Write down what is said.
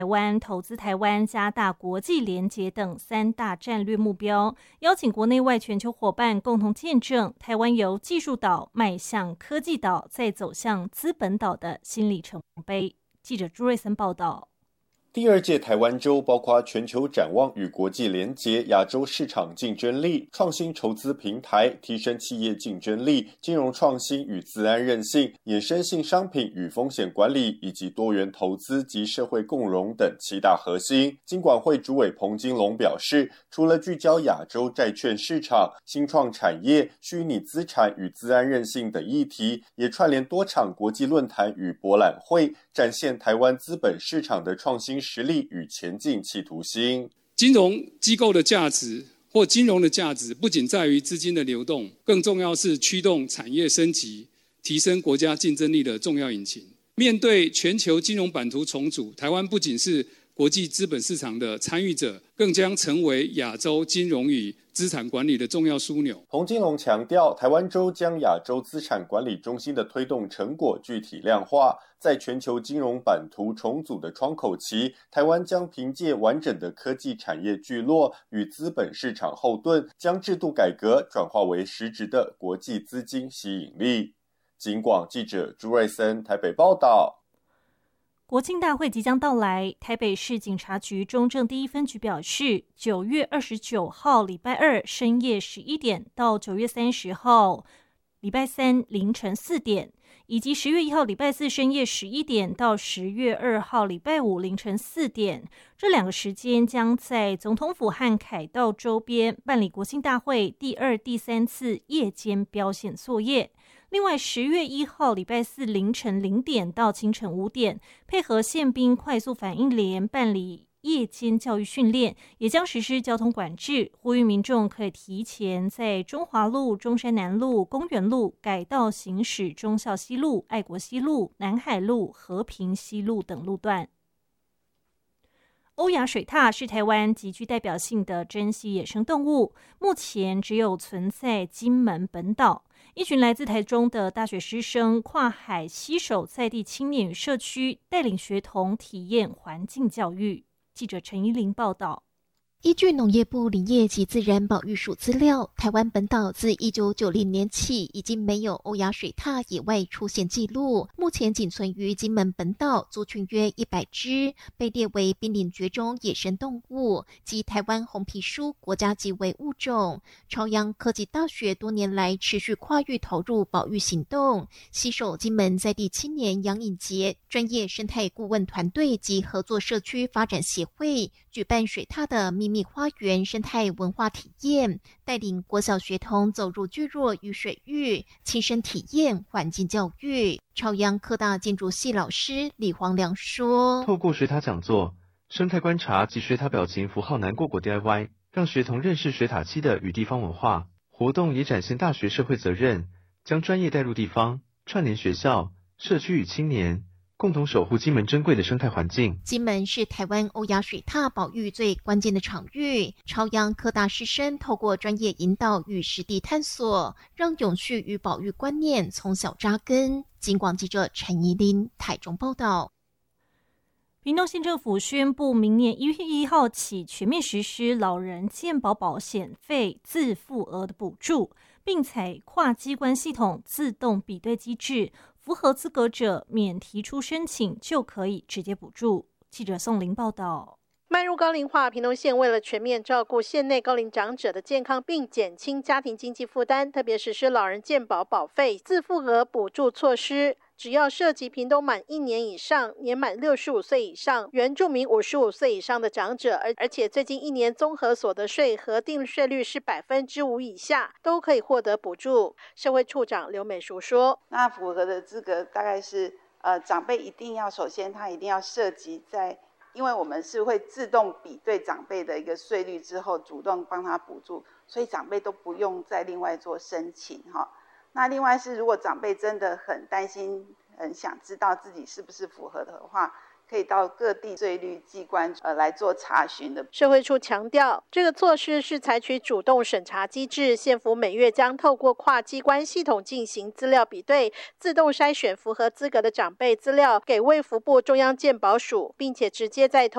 湾、投资台湾、加大国际连结等3大战略目标，邀请国内外全球伙伴共同见证台湾由技术岛迈向科技岛，再走向资本岛的新里程碑。记者朱瑞森报道。 第2届台湾周包括全球展望与国际连结、亚洲市场竞争力、创新筹资平台、提升企业竞争力、金融创新与资安韧性、衍生性商品与风险管理，以及多元投资及社会共融等7大核心。金管会主委彭金龙表示，除了聚焦亚洲债券市场、新创产业、虚拟资产与资安韧性等议题，也串联多场国际论坛与博览会，展现台湾资本市场的创新实力与前进企图心。 金融机构的价值或金融的价值不仅在于资金的流动，更重要是驱动产业升级、提升国家竞争力的重要引擎。面对全球金融版图重组，台湾不仅是国际资本市场的参与者，更将成为亚洲金融与资产管理的重要枢纽。 彭金龙强调，台湾周将亚洲资产管理中心的推动成果具体量化，在全球金融版图重组的窗口期，台湾将凭借完整的科技产业聚落与资本市场后盾，将制度改革转化为实质的国际资金吸引力。警广记者朱瑞森台北报道。 国庆大会即将到来，台北市警察局中正第1分局表示，9月29号礼拜二深夜11点到9月30号礼拜三凌晨4点，以及10月1号礼拜四深夜11点到10月2号礼拜五凌晨4点，这2个时间将在总统府和凯道周边办理国庆大会第2、第3次夜间标线作业。另外10月1号礼拜四凌晨0点到清晨5点，配合宪兵快速反应连办理夜间教育训练，也将实施交通管制，呼吁民众可以提前在中华路、中山南路、公园路改道行驶忠孝西路、爱国西路、南海路、和平西路等路段。欧亚水獭是台湾极具代表性的珍稀野生动物，目前只有存在金门本岛。一群来自台中的大学师生跨海携手在地青年与社区，带领学童体验环境教育。记者陈依玲报道。 依据农业部林业及自然保育署资料，台湾本岛自1990年起已经没有欧亚水獭野外出现记录，目前仅存于金门本岛，族群约100只，被列为濒临绝种野生动物及台湾红皮书国家级危物种。朝阳科技大学多年来持续跨域投入保育行动，携手金门在地青年杨颖杰专业生态顾问团队及合作社区发展协会，举办水獭的秘密花园生态文化体验，带领国小学童走入聚落与水域，亲身体验环境教育。朝阳科大建筑系老师李黄良说， 透过水獭讲座、生态观察及水獭表情符号难过果 DIY， 让学童认识水獭栖的与地方文化。活动也展现大学社会责任，将专业带入地方，串联学校、社区与青年，共同守护金门珍贵的生态环境。 金门是台湾欧亚水獭保育最关键的场域，朝阳科大师生透过专业引导与实地探索，让永续与保育观念从小扎根。警广记者陈怡琳台中报道。 屏东县政府宣布，明年1月1号起全面实施老人健保保险费自付额的补助，并采跨机关系统自动比对机制，符合资格者免提出申请就可以直接补助。记者宋玲报道。 迈入高龄化，屏东县为了全面照顾县内高龄长者的健康，并减轻家庭经济负担，特别实施老人健保保费自付额补助措施。只要涉及屏东满1年以上、年满65岁以上、原住民55岁以上的长者，而且最近1年综合所得税核定税率是5%以下，都可以获得补助。社会处长刘美淑说：“ 那符合的资格大概是长辈一定要首先他一定要涉及在。”因为我们是会自动比对长辈的一个税率之后，主动帮他补助，所以长辈都不用再另外做申请哈。那另外是，如果长辈真的很担心、很想知道自己是不是符合的话，可以到各地税率机关来做查询的。 社会处强调，这个措施是采取主动审查机制，县府每月将透过跨机关系统进行资料比对，自动筛选符合资格的长辈资料给卫福部中央健保署，并且直接在